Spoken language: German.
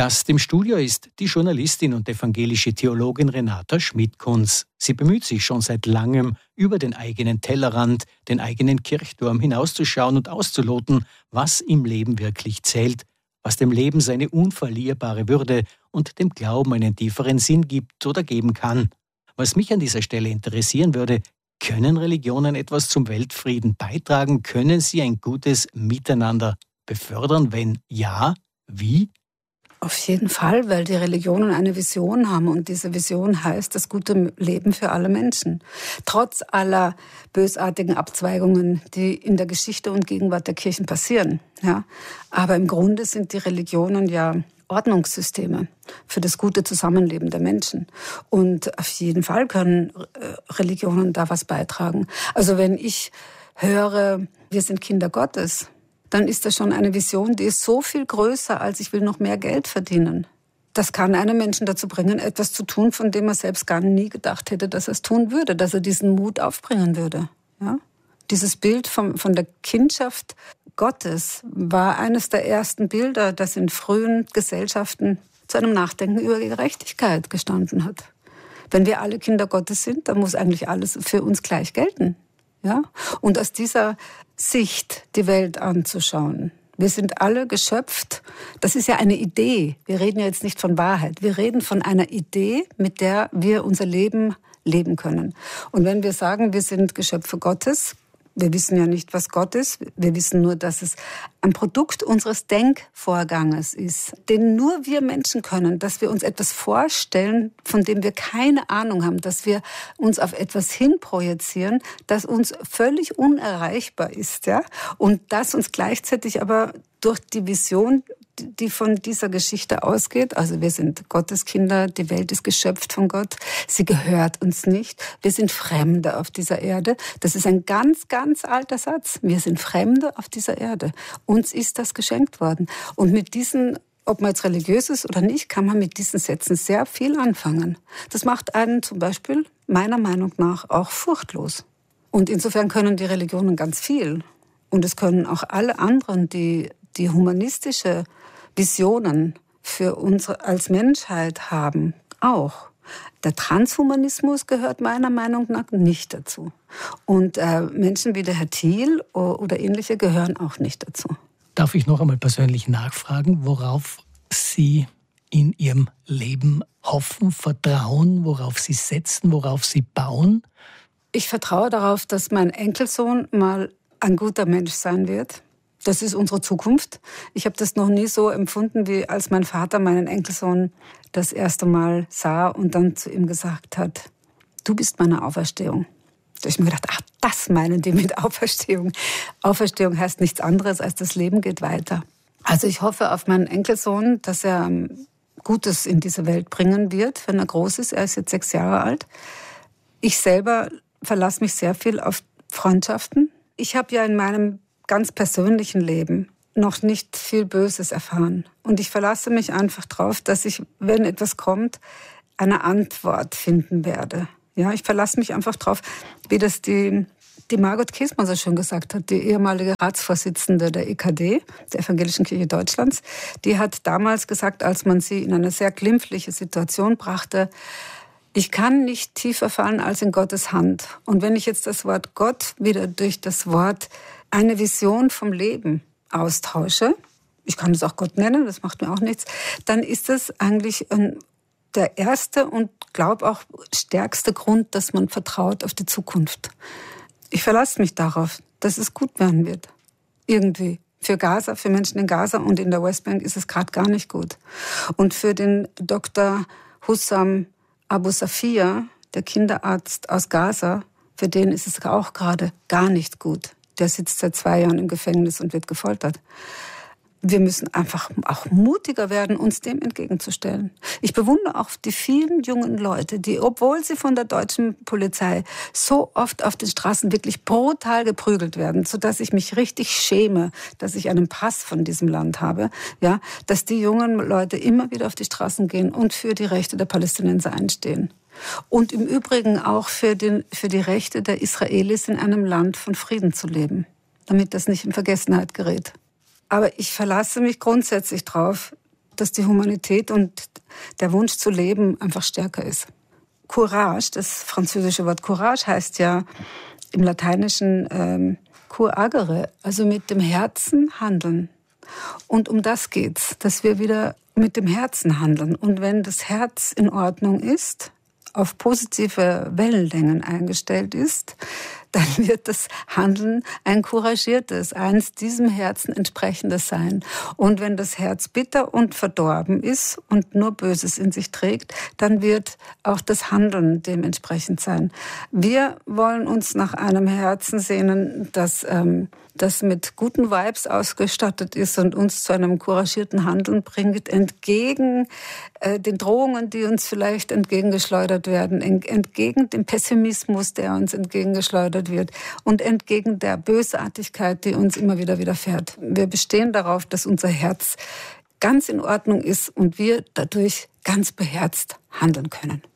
Gast im Studio ist die Journalistin und evangelische Theologin Renata Schmidt-Kunz. Sie bemüht sich schon seit langem, über den eigenen Tellerrand, den eigenen Kirchturm hinauszuschauen und auszuloten, was im Leben wirklich zählt, was dem Leben seine unverlierbare Würde und dem Glauben einen tieferen Sinn gibt oder geben kann. Was mich an dieser Stelle interessieren würde: Können Religionen etwas zum Weltfrieden beitragen? Können sie ein gutes Miteinander befördern? Wenn ja, wie? Auf jeden Fall, weil die Religionen eine Vision haben und diese Vision heißt das gute Leben für alle Menschen. Trotz aller bösartigen Abzweigungen, die in der Geschichte und Gegenwart der Kirchen passieren. Ja. Aber im Grunde sind die Religionen ja Ordnungssysteme für das gute Zusammenleben der Menschen. Und auf jeden Fall können Religionen da was beitragen. Also wenn ich höre, wir sind Kinder Gottes, dann ist das schon eine Vision, die ist so viel größer, als ich will noch mehr Geld verdienen. Das kann einen Menschen dazu bringen, etwas zu tun, von dem er selbst gar nie gedacht hätte, dass er es tun würde, dass er diesen Mut aufbringen würde. Ja? Dieses Bild von der Kindschaft Gottes war eines der ersten Bilder, das in frühen Gesellschaften zu einem Nachdenken über Gerechtigkeit gestanden hat. Wenn wir alle Kinder Gottes sind, dann muss eigentlich alles für uns gleich gelten. Ja? Und aus dieser Sicht die Welt anzuschauen. Wir sind alle geschöpft. Das ist ja eine Idee. Wir reden ja jetzt nicht von Wahrheit. Wir reden von einer Idee, mit der wir unser Leben leben können. Und wenn wir sagen, wir sind Geschöpfe Gottes, wir wissen ja nicht, was Gott ist. Wir wissen nur, dass es ein Produkt unseres Denkvorganges ist, den nur wir Menschen können, dass wir uns etwas vorstellen, von dem wir keine Ahnung haben, dass wir uns auf etwas hinprojizieren, das uns völlig unerreichbar ist, ja? Und das uns gleichzeitig aber durch die Vision, die von dieser Geschichte ausgeht, also wir sind Gottes Kinder, die Welt ist geschöpft von Gott, sie gehört uns nicht, wir sind Fremde auf dieser Erde. Das ist ein ganz, ganz alter Satz. Wir sind Fremde auf dieser Erde. Uns ist das geschenkt worden. Und mit diesen, ob man jetzt religiös ist oder nicht, kann man mit diesen Sätzen sehr viel anfangen. Das macht einen zum Beispiel, meiner Meinung nach, auch furchtlos. Und insofern können die Religionen ganz viel. Und es können auch alle anderen, die humanistische Visionen für uns als Menschheit haben, auch. Der Transhumanismus gehört meiner Meinung nach nicht dazu. Und Menschen wie der Herr Thiel oder ähnliche gehören auch nicht dazu. Darf ich noch einmal persönlich nachfragen, worauf Sie in Ihrem Leben hoffen, vertrauen, worauf Sie setzen, worauf Sie bauen? Ich vertraue darauf, dass mein Enkelsohn mal ein guter Mensch sein wird. Das ist unsere Zukunft. Ich habe das noch nie so empfunden, wie als mein Vater meinen Enkelsohn das erste Mal sah und dann zu ihm gesagt hat: Du bist meine Auferstehung. Da habe ich mir gedacht, ach, das meinen die mit Auferstehung. Auferstehung heißt nichts anderes, als das Leben geht weiter. Also ich hoffe auf meinen Enkelsohn, dass er Gutes in diese Welt bringen wird, wenn er groß ist. Er ist jetzt 6 Jahre alt. Ich selber verlasse mich sehr viel auf Freundschaften. Ich habe ja in meinem ganz persönlichen Leben noch nicht viel Böses erfahren. Und ich verlasse mich einfach drauf, dass ich, wenn etwas kommt, eine Antwort finden werde. Ja, ich verlasse mich einfach drauf, wie das die Margot Käßmann so schön gesagt hat, die ehemalige Ratsvorsitzende der EKD, der Evangelischen Kirche Deutschlands. Die hat damals gesagt, als man sie in eine sehr glimpfliche Situation brachte: Ich kann nicht tiefer fallen als in Gottes Hand. Und wenn ich jetzt das Wort Gott wieder durch das Wort eine Vision vom Leben austausche, ich kann es auch Gott nennen, das macht mir auch nichts, dann ist das eigentlich der erste und glaube auch stärkste Grund, dass man vertraut auf die Zukunft. Ich verlasse mich darauf, dass es gut werden wird. Irgendwie. Für Gaza, für Menschen in Gaza und in der Westbank ist es gerade gar nicht gut. Und für den Dr. Hussam Abu Safia, der Kinderarzt aus Gaza, für den ist es auch gerade gar nicht gut. Der sitzt seit 2 Jahren im Gefängnis und wird gefoltert. Wir müssen einfach auch mutiger werden, uns dem entgegenzustellen. Ich bewundere auch die vielen jungen Leute, die, obwohl sie von der deutschen Polizei so oft auf den Straßen wirklich brutal geprügelt werden, sodass ich mich richtig schäme, dass ich einen Pass von diesem Land habe, ja, dass die jungen Leute immer wieder auf die Straßen gehen und für die Rechte der Palästinenser einstehen. Und im Übrigen auch für die Rechte der Israelis, in einem Land von Frieden zu leben, damit das nicht in Vergessenheit gerät. Aber ich verlasse mich grundsätzlich darauf, dass die Humanität und der Wunsch zu leben einfach stärker ist. Courage, das französische Wort Courage heißt ja im Lateinischen cur agere, also mit dem Herzen handeln. Und um das geht's, dass wir wieder mit dem Herzen handeln. Und wenn das Herz in Ordnung ist, auf positive Wellenlängen eingestellt ist, dann wird das Handeln ein couragiertes, eins diesem Herzen entsprechendes sein. Und wenn das Herz bitter und verdorben ist und nur Böses in sich trägt, dann wird auch das Handeln dementsprechend sein. Wir wollen uns nach einem Herzen sehnen, das mit guten Vibes ausgestattet ist und uns zu einem couragierten Handeln bringt, entgegen den Drohungen, die uns vielleicht entgegengeschleudert werden, entgegen dem Pessimismus, der uns entgegengeschleudert wird und entgegen der Bösartigkeit, die uns immer wieder widerfährt. Wir bestehen darauf, dass unser Herz ganz in Ordnung ist und wir dadurch ganz beherzt handeln können.